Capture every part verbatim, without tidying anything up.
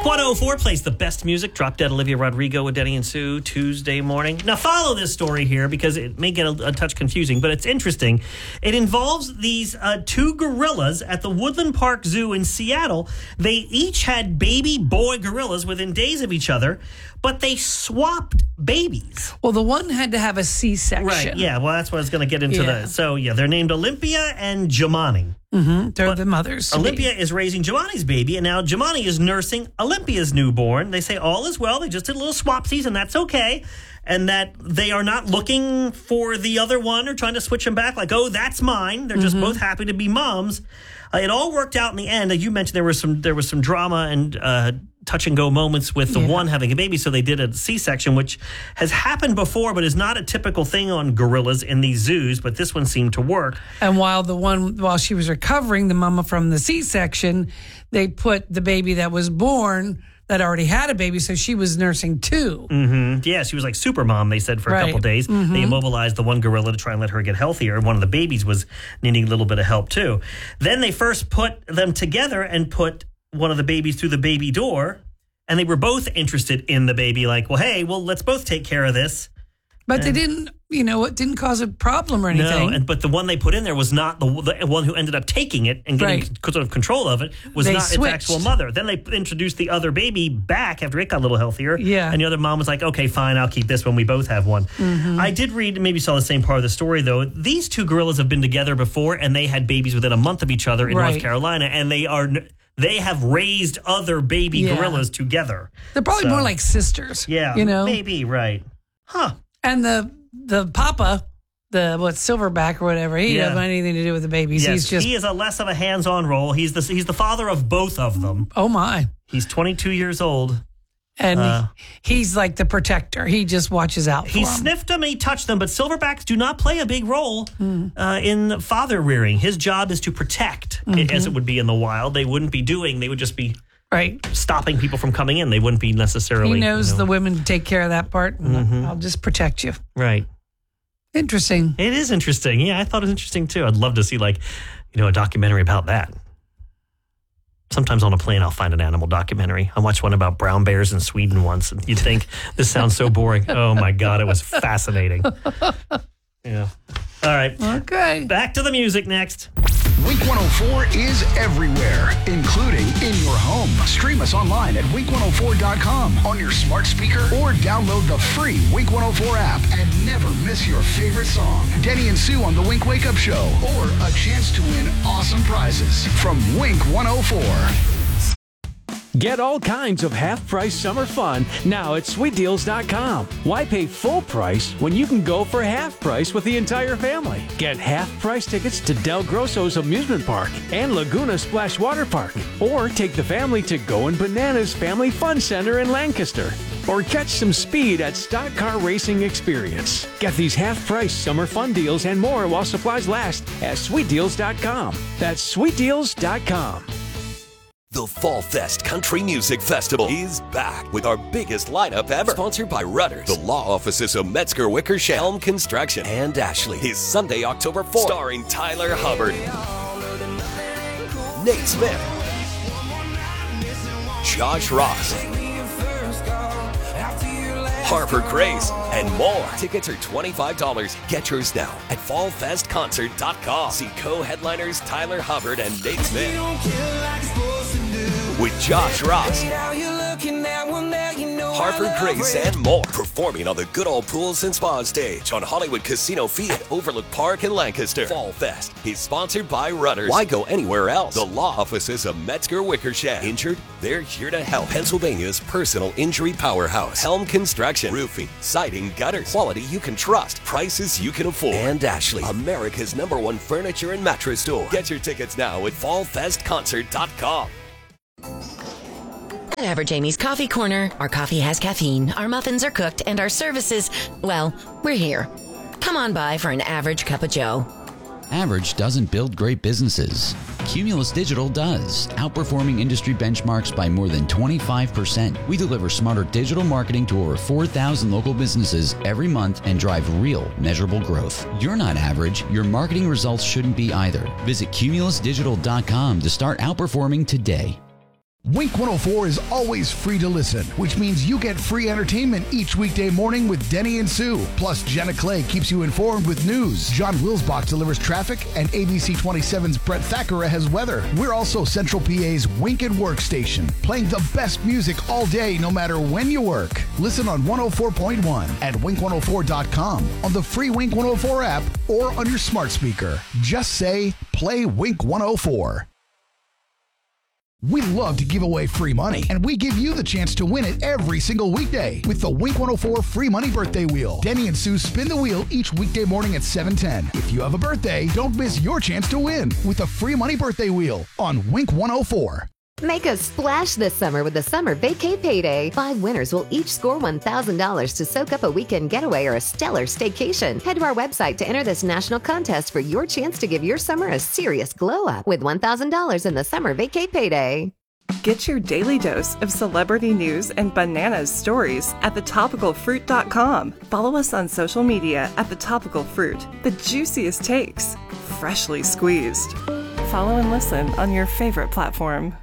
one oh four plays the best music. Drop Dead Olivia Rodrigo with Denny and Sue Tuesday morning. Now follow this story here because it may get a, a touch confusing, but it's interesting. It involves these uh, two gorillas at the Woodland Park Zoo in Seattle. They each had baby boy gorillas within days of each other, but they swapped babies. Well, the one had to have a C-section. Right, yeah. Well, that's what I was going to get into. Yeah. The, so, yeah, they're named Olympia and Jemani. Mm-hmm. They're But the mothers. Olympia is raising Jemani's baby, and now Jemani is nursing Olympia's newborn. They say all is well. They just did little swapsies, and that's okay. And that they are not looking for the other one or trying to switch them back like, oh, that's mine. They're just mm-hmm. both happy to be moms. Uh, it all worked out in the end. Uh, you mentioned there was some there was some drama and uh, touch and go moments with the yeah. one having a baby, so they did a C-section, which has happened before, but is not a typical thing on gorillas in these zoos. But this one seemed to work. And while the one while she was recovering, the mama from the C-section, they put the baby that was born that already had a baby, so she was nursing two. Mm-hmm. Yeah, she was like super mom, they said, for right. a couple days. Mm-hmm. They immobilized the one gorilla to try and let her get healthier. One of the babies was needing a little bit of help, too. Then they first put them together and put one of the babies through the baby door, and they were both interested in the baby, like, well, hey, well, let's both take care of this. But and they didn't, you know, it didn't cause a problem or anything. No, and, but the one they put in there was not the, the one who ended up taking it and getting right. sort of control of it, was they not switched. its actual mother. Then they introduced the other baby back after it got a little healthier. Yeah. And the other mom was like, okay, fine, I'll keep this one. We both have one. Mm-hmm. I did read, maybe saw the same part of the story, though. These two gorillas have been together before, and they had babies within a month of each other in right. North Carolina, and they are... They have raised other baby yeah. gorillas together. They're probably so, more like sisters. Yeah, you know? Maybe, right. Huh. And the the papa, the what silverback or whatever, he Yeah. doesn't have anything to do with the babies. Yes, He's just he is a less of a hands-on role. He's the he's the father of both of them. oh my. He's twenty-two years old. And Uh, he's like the protector. He just watches out for He them. sniffed them and he touched them, but silverbacks do not play a big role Mm. uh, in father rearing. His job is to protect, Mm-hmm. as it would be in the wild. They wouldn't be doing, they would just be Right. stopping people from coming in. They wouldn't be necessarily. He knows you know, the women take care of that part. And Mhm. I'll just protect you. Right. Interesting. It is interesting. Yeah, I thought it was interesting too. I'd love to see, like, you know, a documentary about that. Sometimes on a plane, I'll find an animal documentary. I watched one about brown bears in Sweden once, and you'd think, this sounds so boring. Oh, my God, it was fascinating. Yeah. All right. Okay. Back to the music next. Wink one oh four is everywhere, including in your home. Stream us online at wink one oh four dot com on your smart speaker or download the free Wink one oh four app and never miss your favorite song. Denny and Sue on the Wink Wake Up Show, or a chance to win awesome prizes from Wink one oh four. Get all kinds of half-price summer fun now at sweet deals dot com. Why pay full price when you can go for half price with the entire family? Get half-price tickets to Del Grosso's Amusement Park and Laguna Splash Water Park. Or take the family to Goin' Bananas Family Fun Center in Lancaster. Or catch some speed at Stock Car Racing Experience. Get these half-price summer fun deals and more while supplies last at sweet deals dot com. That's sweet deals dot com. The Fall Fest Country Music Festival is back with our biggest lineup ever. Sponsored by Rudders, the law offices of Metzger Wickersham, Helm Construction, and Ashley. Is Sunday, October fourth. Starring Tyler Hubbard, Nate Smith, Josh Ross, Harper Grace, and more. Tickets are twenty-five dollars. Get yours now at fall fest concert dot com. See co-headliners Tyler Hubbard and Nate Smith. With Josh Ross, Harper Grace, and more. Performing on the Good Old Pools and Spa stage on Hollywood Casino Field, Overlook Park in Lancaster. Fall Fest is sponsored by Rudders. Why go anywhere else? The law offices of Metzger Wickersham. Injured? They're here to help. Pennsylvania's personal injury powerhouse. Helm Construction. Roofing, siding, gutters. Quality you can trust. Prices you can afford. And Ashley, America's number one furniture and mattress store. Get your tickets now at fall fest concert dot com. At Average Amy's Coffee Corner, our coffee has caffeine, our muffins are cooked, and our services, well, we're here. Come on by for an average cup of joe. Average doesn't build great businesses. Cumulus Digital does, outperforming industry benchmarks by more than twenty-five percent. We deliver smarter digital marketing to over four thousand local businesses every month and drive real, measurable growth. You're not average. Your marketing results shouldn't be either. Visit cumulus digital dot com to start outperforming today. Wink one oh four is always free to listen, which means you get free entertainment each weekday morning with Denny and Sue. Plus, Jenna Clay keeps you informed with news. John Wilsbach delivers traffic, and A B C twenty-seven's Brett Thackeray has weather. We're also Central P A's Wink and Work station, playing the best music all day, no matter when you work. Listen on one oh four point one at wink one oh four dot com, on the free Wink one oh four app, or on your smart speaker. Just say, play Wink one oh four. We love to give away free money, and we give you the chance to win it every single weekday with the Wink one oh four Free Money Birthday Wheel. Denny and Sue spin the wheel each weekday morning at seven ten. If you have a birthday, don't miss your chance to win with the Free Money Birthday Wheel on Wink one oh four. Make a splash this summer with the Summer Vacay Payday. Five winners will each score one thousand dollars to soak up a weekend getaway or a stellar staycation. Head to our website to enter this national contest for your chance to give your summer a serious glow up with one thousand dollars in the Summer Vacay Payday. Get your daily dose of celebrity news and bananas stories at the topical fruit dot com. Follow us on social media at The Topical Fruit. The juiciest takes, freshly squeezed. Follow and listen on your favorite platform.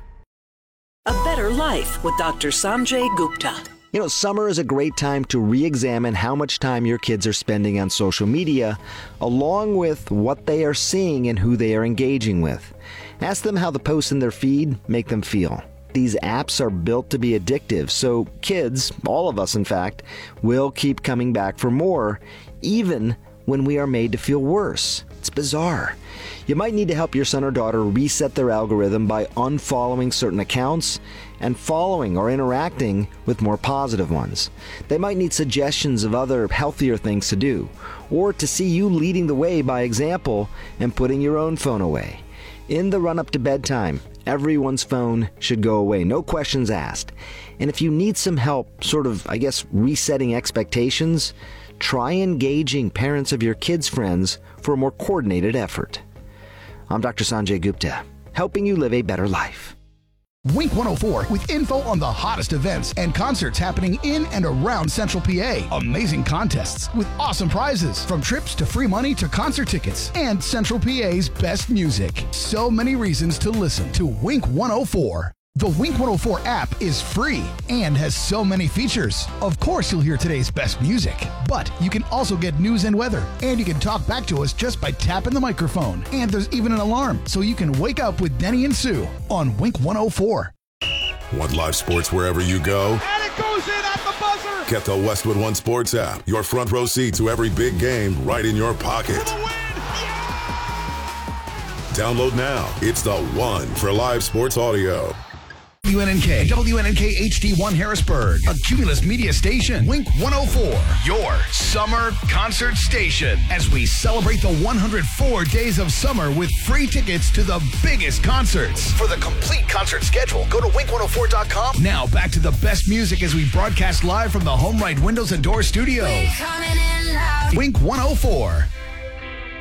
A Better Life with Doctor Sanjay Gupta. You know, summer is a great time to re-examine how much time your kids are spending on social media, along with what they are seeing and who they are engaging with. Ask them how the posts in their feed make them feel. These apps are built to be addictive, so kids, all of us in fact, will keep coming back for more, even when we are made to feel worse. It's bizarre. You might need to help your son or daughter reset their algorithm by unfollowing certain accounts and following or interacting with more positive ones. They might need suggestions of other healthier things to do, or to see you leading the way by example and putting your own phone away. In the run-up to bedtime, everyone's phone should go away, no questions asked. And if you need some help, sort of, I guess, resetting expectations, try engaging parents of your kids' friends for a more coordinated effort. I'm Doctor Sanjay Gupta, helping you live a better life. Wink one oh four with info on the hottest events and concerts happening in and around Central P A. Amazing contests with awesome prizes, from trips to free money to concert tickets, and Central P A's best music. So many reasons to listen to Wink one oh four. The Wink one oh four app is free and has so many features. Of course, you'll hear today's best music, but you can also get news and weather, and you can talk back to us just by tapping the microphone. And there's even an alarm, so you can wake up with Denny and Sue on Wink one oh four. Want live sports wherever you go? And it goes in at the buzzer! Get the Westwood One Sports app. Your front row seat to every big game right in your pocket. For the win! Yeah! Download now. It's the one for live sports audio. W N N K, W N N K H D one Harrisburg, a Cumulus Media station. Wink one oh four, your summer concert station. As we celebrate the one hundred four days of summer with free tickets to the biggest concerts. For the complete concert schedule, go to wink one oh four dot com. Now back to the best music as we broadcast live from the HomeRight Windows and Door studio. Wink one oh four.